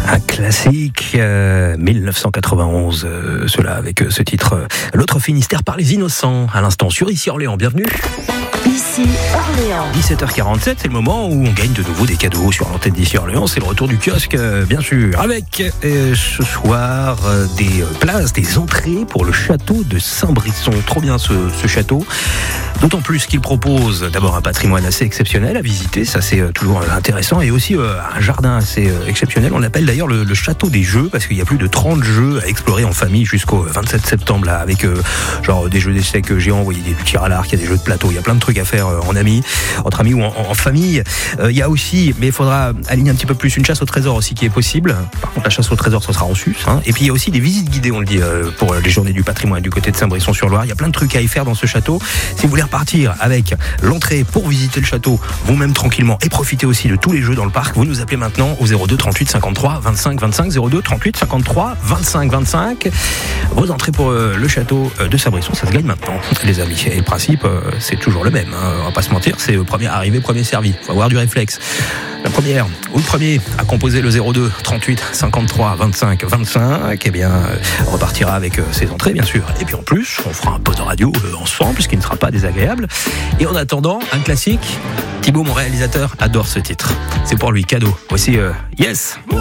Un classique, 1991, cela avec ce titre, L'autre Finistère par les Innocents, à l'instant sur Ici Orléans, bienvenue. Ici Orléans. 17h47, c'est le moment où on gagne de nouveau des cadeaux sur l'antenne d'Ici Orléans. C'est le retour du kiosque, bien sûr, avec ce soir des places, des entrées pour le château de Saint-Brisson. Trop bien ce château, d'autant plus qu'il propose d'abord un patrimoine assez exceptionnel à visiter, ça c'est toujours intéressant, et aussi un jardin assez exceptionnel. On l'appelle d'ailleurs le château des jeux, parce qu'il y a plus de 30 jeux à explorer en famille jusqu'au 27 septembre, là, avec genre des jeux d'échecs géants, vous voyez, du tir à l'arc, il y a des jeux de plateau, il y a plein de trucs à faire entre amis ou en famille. Il y a aussi, mais il faudra aligner un petit peu plus, une chasse au trésor aussi qui est possible. Par contre, la chasse au trésor, ça sera en sus. Et puis il y a aussi des visites guidées, on le dit, pour les journées du patrimoine du côté de Saint-Brisson-sur-Loire. Il y a plein de trucs à y faire dans ce château. Si vous voulez repartir avec l'entrée pour visiter le château, vous-même tranquillement, et profiter aussi de tous les jeux dans le parc, vous nous appelez maintenant au 02 38 53 25 25, 02 38 53 25 25. Vos entrées pour le château de Saint-Brisson, ça se gagne maintenant, les amis. Et le principe, c'est toujours le même. On va pas se mentir, c'est premier arrivé, premier servi. Faut avoir du réflexe. La première ou le premier à composer le 02 38 53 25 25, eh bien, repartira avec ses entrées, bien sûr. Et puis en plus, on fera un peu de radio ensemble, ce qui ne sera pas désagréable. Et en attendant, un classique. Thibaut, mon réalisateur, adore ce titre. C'est pour lui, cadeau. Voici Yes.